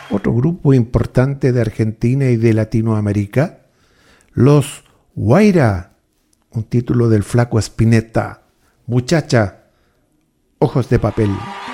Otro grupo importante de Argentina y de Latinoamérica, los Guaira, un título del Flaco Spinetta. Muchacha, ojos de papel.